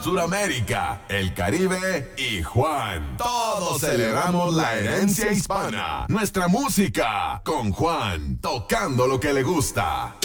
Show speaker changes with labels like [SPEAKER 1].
[SPEAKER 1] Suramérica, el Caribe y Juan. Todos celebramos la herencia hispana. Nuestra música con Juan, tocando lo que le gusta.